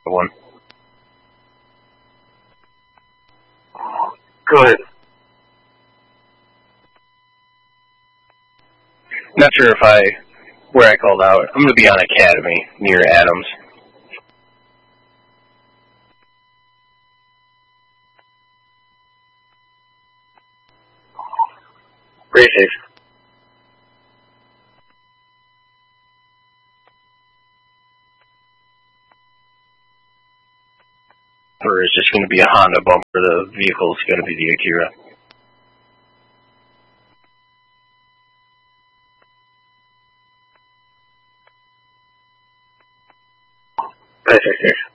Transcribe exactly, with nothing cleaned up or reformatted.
one. Go ahead. Not sure if I, where I called out. I'm going to be on Academy near Adams. Very safe. Or it's just going to be a Honda bumper. The vehicle's going to be the Akira. Very safe.